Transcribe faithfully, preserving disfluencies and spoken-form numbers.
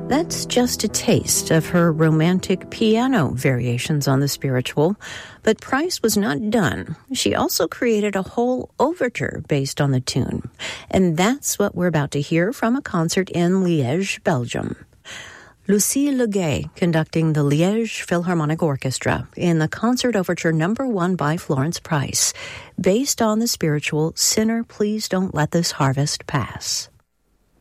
That's just a taste of her romantic piano variations on the spiritual. But Price was not done. She also created a whole overture based on the tune. And that's what we're about to hear from a concert in Liège, Belgium. Lucie Legay conducting the Liège Philharmonic Orchestra in the concert overture number one by Florence Price, based on the spiritual Sinner, Please Don't Let This Harvest Pass.